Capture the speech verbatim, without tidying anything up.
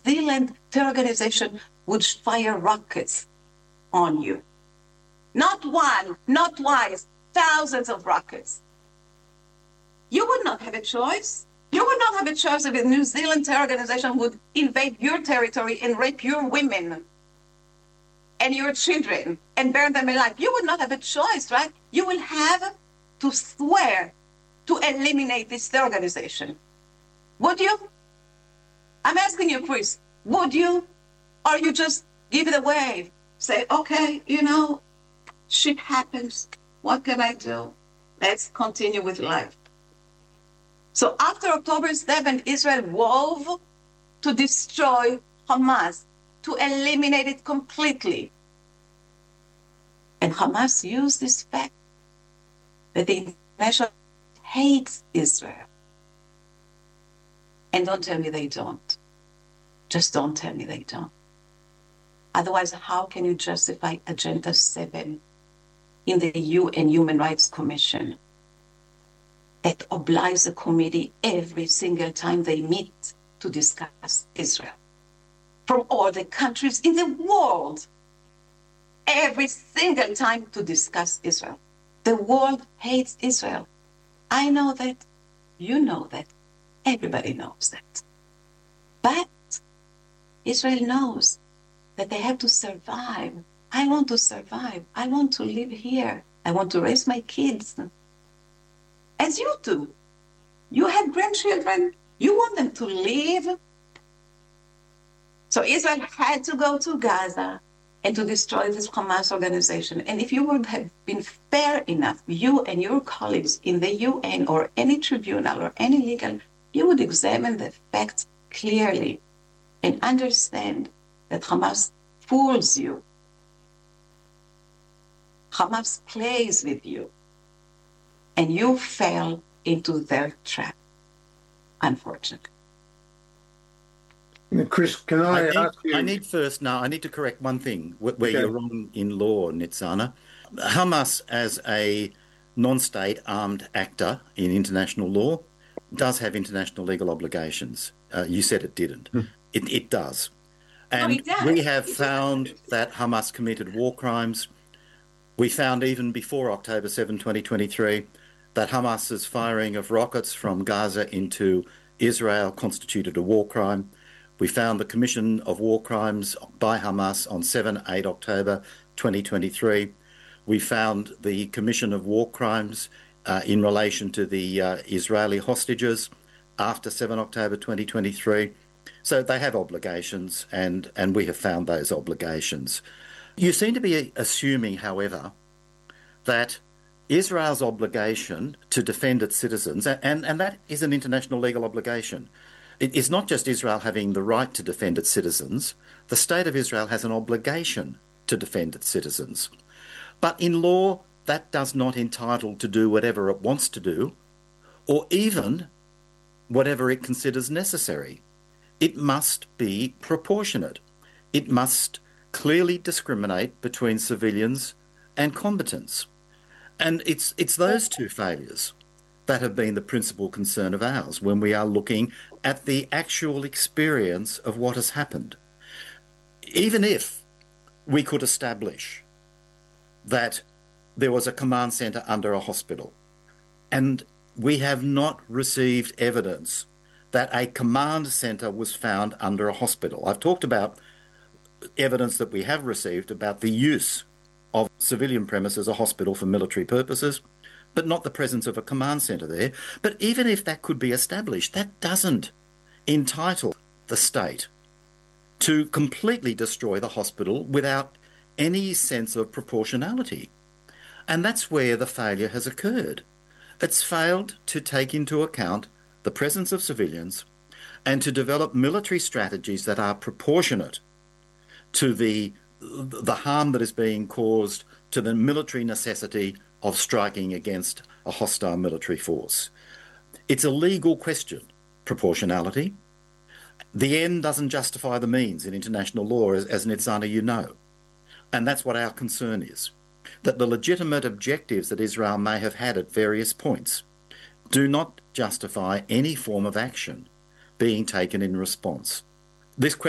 Zealand terror organization would fire rockets on you. Not one, not twice, thousands of rockets. You would not have a choice. You would not have a choice if a New Zealand terror organization would invade your territory and rape your women and your children and burn them alive. You would not have a choice, right? You will have to swear to eliminate this terror organization. Would you? I'm asking you, Chris, would you? Or you just give it away? Say, okay, you know, shit happens. What can I do? Let's continue with life. So after October seventh, Israel vowed to destroy Hamas, to eliminate it completely. And Hamas used this fact that the international hates Israel. And don't tell me they don't. Just don't tell me they don't. Otherwise, how can you justify Agenda seven in the U N Human Rights Commission that obliges the committee every single time they meet to discuss Israel? From all the countries in the world, every single time to discuss Israel. The world hates Israel. I know that. You know that. Everybody knows that. But Israel knows that they have to survive. I want to survive. I want to live here. I want to raise my kids. As you do. You have grandchildren. You want them to live. So Israel had to go to Gaza and to destroy this Hamas organization. And if you would have been fair enough, you and your colleagues in the U N or any tribunal or any legal, you would examine the facts clearly and understand that Hamas fools you. Hamas plays with you. And you fell into their trap, unfortunately. Chris, can I, I need, ask you? I need first, now, I need to correct one thing where Okay. you're wrong in law, Nitzana. Hamas, as a non-state armed actor in international law, does have international legal obligations. Uh, you said it didn't. It, it does. And it does. we have It found does. that Hamas committed war crimes. We found even before October seventh, twenty twenty-three, that Hamas's firing of rockets from Gaza into Israel constituted a war crime. We found the commission of war crimes by Hamas on seven, eight October twenty twenty-three. We found the commission of war crimes uh, in relation to the uh, Israeli hostages after seven October twenty twenty-three. So they have obligations, and, and we have found those obligations. You seem to be assuming, however, that Israel's obligation to defend its citizens, and, and that is an international legal obligation. It is not just Israel having the right to defend its citizens. The State of Israel has an obligation to defend its citizens. But in law, that does not entitle to do whatever it wants to do, or even whatever it considers necessary. It must be proportionate. It must clearly discriminate between civilians and combatants. And it's it's those two failures that have been the principal concern of ours when we are looking at the actual experience of what has happened. Even if we could establish that there was a command centre under a hospital, and we have not received evidence that a command centre was found under a hospital. I've talked about evidence that we have received about the use of civilian premises, a hospital, for military purposes, but not the presence of a command centre there. But even if that could be established, that doesn't entitle the state to completely destroy the hospital without any sense of proportionality. And that's where the failure has occurred. It's failed to take into account the presence of civilians and to develop military strategies that are proportionate to the the harm that is being caused, to the military necessity of striking against a hostile military force. It's a legal question, proportionality. The end doesn't justify the means in international law, as, as Nitzana, you know. And that's what our concern is, that the legitimate objectives that Israel may have had at various points do not justify any form of action being taken in response. This